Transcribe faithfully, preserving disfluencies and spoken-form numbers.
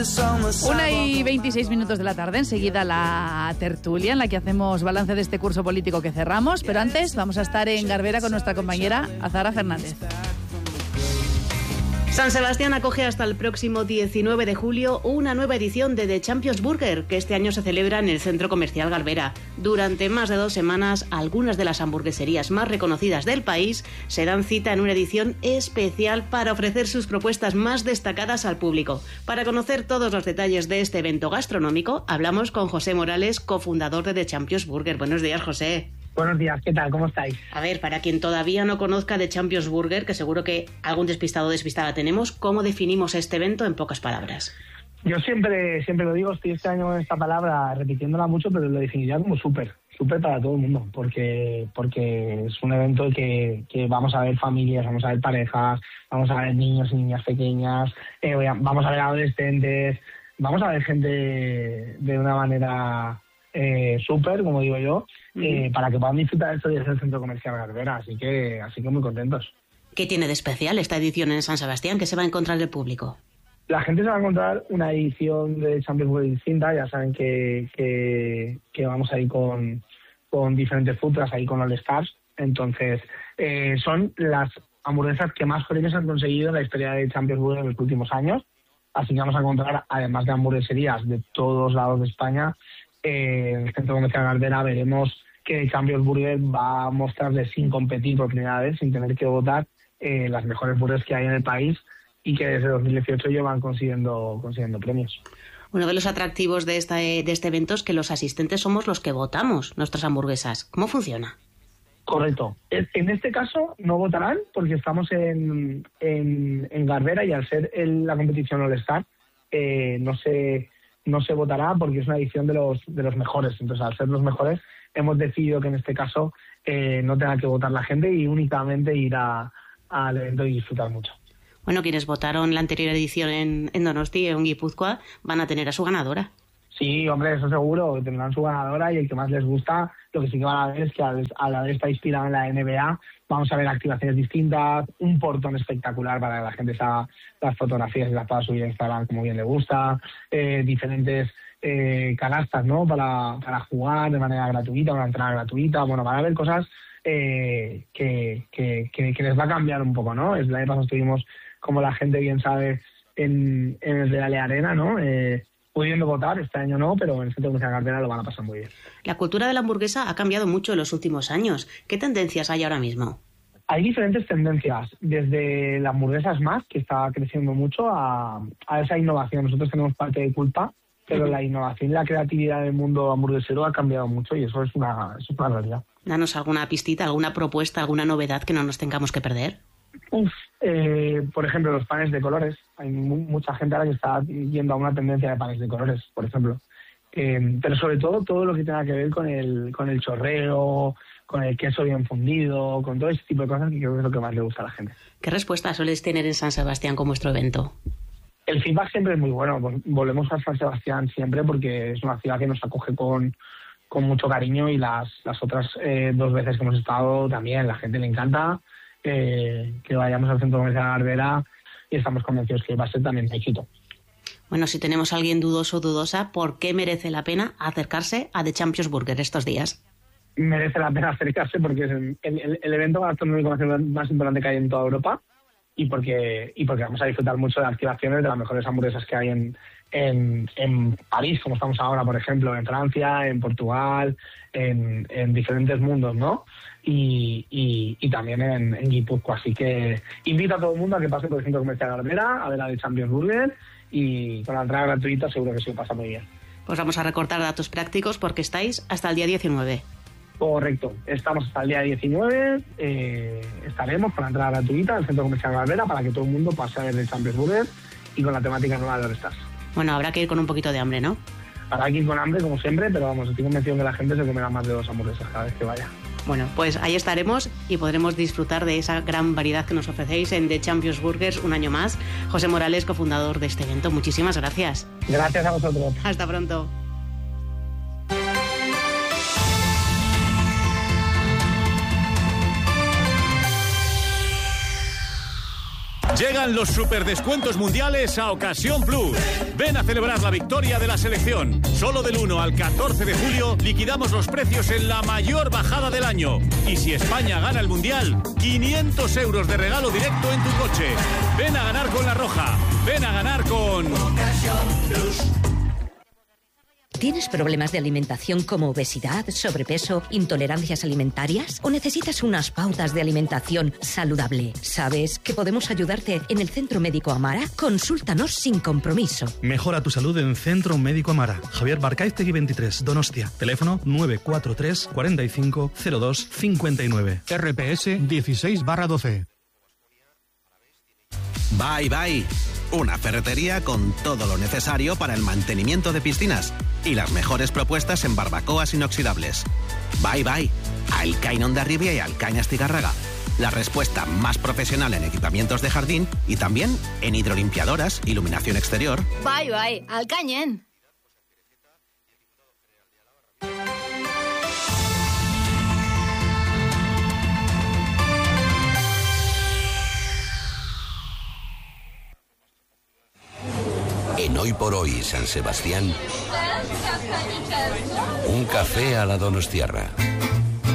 Una y veintiséis minutos de la tarde, enseguida la tertulia en la que hacemos balance de este curso político que cerramos, pero antes vamos a estar en Garbera con nuestra compañera Azahara Fernández. San Sebastián acoge hasta el próximo diecinueve de julio una nueva edición de The Champions Burger, que este año se celebra en el Centro Comercial Garbera. Durante más de dos semanas, algunas de las hamburgueserías más reconocidas del país se dan cita en una edición especial para ofrecer sus propuestas más destacadas al público. Para conocer todos los detalles de este evento gastronómico, hablamos con José Morales, cofundador de The Champions Burger. Buenos días, José. Buenos días, ¿qué tal? ¿Cómo estáis? A ver, para quien todavía no conozca The Champions Burger, que seguro que algún despistado o despistada tenemos, ¿cómo definimos este evento en pocas palabras? Yo siempre siempre lo digo, estoy este año con esta palabra repitiéndola mucho, pero lo definiría como súper, súper para todo el mundo, porque porque es un evento que, que vamos a ver familias, vamos a ver parejas, vamos a ver niños y niñas pequeñas, eh, vamos a ver adolescentes, vamos a ver gente de una manera eh, súper, como digo yo, eh, uh-huh. para que puedan disfrutar esto desde el Centro Comercial Garbera, así que, así que muy contentos. ¿Qué tiene de especial esta edición en San Sebastián? ¿Qué se va a encontrar el público? La gente se va a encontrar una edición de Champions Burger distinta. Ya saben que, que, que vamos a ir con, con diferentes food trucks, ahí con All Stars. Entonces, eh, son las hamburguesas que más premios han conseguido en la historia de Champions Burger en los últimos años. Así que vamos a encontrar, además de hamburgueserías de todos lados de España, eh, en el Centro Comercial Garbera veremos que Champions Burger va a mostrarles sin competir por primera vez, sin tener que votar, eh, las mejores burgers que hay en el país y que desde dos mil dieciocho llevan consiguiendo, consiguiendo premios. Uno de los atractivos de, esta, de este evento es que los asistentes somos los que votamos nuestras hamburguesas. ¿Cómo funciona? Correcto. En este caso no votarán porque estamos en, en, en Garbera y al ser el, la competición All Star eh, no se no se votará porque es una edición de los de los mejores. Entonces, al ser los mejores, hemos decidido que en este caso eh, no tenga que votar la gente y únicamente ir a, al evento y disfrutar mucho. Bueno, quienes votaron la anterior edición en, en Donosti, en Guipúzcoa, van a tener a su ganadora. Sí, hombre, eso seguro, tendrán su ganadora y el que más les gusta, lo que sí que van a ver es que al, al haber estado inspirado en la N B A, vamos a ver activaciones distintas, un portón espectacular para que la gente haga las fotografías y las pueda subir a Instagram como bien le gusta, eh, diferentes eh, canastas, ¿no? Para, para jugar de manera gratuita, una entrada gratuita, bueno, van a ver cosas eh, que, que, que, que les va a cambiar un poco, ¿no? Es la época estuvimos, como la gente bien sabe, en, en el Real Arena, ¿no? Eh, pudiendo votar, este año no, pero en el Centro Comercial Garbera lo van a pasar muy bien. La cultura de la hamburguesa ha cambiado mucho en los últimos años. ¿Qué tendencias hay ahora mismo? Hay diferentes tendencias, desde la hamburguesa Smash, que está creciendo mucho, a, a esa innovación. Nosotros tenemos parte de culpa, pero uh-huh. la innovación y la creatividad del mundo hamburguesero ha cambiado mucho y eso es una, eso es una realidad. Danos alguna pistita, alguna propuesta, alguna novedad que no nos tengamos que perder. Uf, eh, por ejemplo, los panes de colores. Hay mu- mucha gente ahora que está yendo a una tendencia de panes de colores, por ejemplo. Eh, pero sobre todo, todo lo que tenga que ver con el con el chorreo, con el queso bien fundido, con todo ese tipo de cosas que creo que es lo que más le gusta a la gente. ¿Qué respuesta soléis tener en San Sebastián con vuestro evento? El feedback siempre es muy bueno. Volvemos a San Sebastián siempre porque es una ciudad que nos acoge con, con mucho cariño y las, las otras eh, dos veces que hemos estado también, la gente le encanta. Eh, que vayamos al Centro Comercial Garbera y estamos convencidos que va a ser también un éxito. Bueno, si tenemos a alguien dudoso o dudosa, ¿por qué merece la pena acercarse a The Champions Burger estos días? Merece la pena acercarse porque es el, el, el evento gastronómico más importante que hay en toda Europa y porque y porque vamos a disfrutar mucho de activaciones de las mejores hamburguesas que hay en, en, en París, como estamos ahora, por ejemplo, en Francia, en Portugal, en, en diferentes mundos, ¿no? Y, y, y también en, en Guipúzcoa. Así que invito a todo el mundo a que pase por el Centro Comercial Garbera a ver la de Champions Burger y con la entrada gratuita seguro que se pasa muy bien. Pues vamos a recortar datos prácticos porque estáis hasta el día diecinueve. Correcto, estamos hasta el día diecinueve, eh, estaremos con la entrada gratuita del Centro Comercial Garbera para que todo el mundo pase a ver el Champions Burger y con la temática nueva de All Stars. Bueno, habrá que ir con un poquito de hambre, ¿no? Habrá que ir con hambre como siempre, pero vamos, estoy convencido que la gente se comerá más de dos hamburguesas cada vez que vaya. Bueno, pues ahí estaremos y podremos disfrutar de esa gran variedad que nos ofrecéis en The Champions Burgers un año más. José Morales, cofundador de este evento, muchísimas gracias. Gracias a vosotros. Hasta pronto. Llegan los superdescuentos mundiales a Ocasión Plus. Ven a celebrar la victoria de la selección. Solo del uno al catorce de julio liquidamos los precios en la mayor bajada del año. Y si España gana el mundial, quinientos euros de regalo directo en tu coche. Ven a ganar con La Roja. Ven a ganar con Ocasión Plus. ¿Tienes problemas de alimentación como obesidad, sobrepeso, intolerancias alimentarias? ¿O necesitas unas pautas de alimentación saludable? ¿Sabes que podemos ayudarte en el Centro Médico Amara? Consúltanos sin compromiso. Mejora tu salud en Centro Médico Amara. Javier Barcaiztegui veintitrés, Donostia. Teléfono nueve cuatro tres, cuarenta y cinco, cero dos, cincuenta y nueve. R P S dieciséis barra doce. Bye Bye, una ferretería con todo lo necesario para el mantenimiento de piscinas y las mejores propuestas en barbacoas inoxidables. Bye Bye, a Alcaina Hondarribia y Alcaina Astigarraga. La respuesta más profesional en equipamientos de jardín y también en hidrolimpiadoras, iluminación exterior. Bye Bye, Alcañen. En Hoy por Hoy San Sebastián, un café a la donostiarra.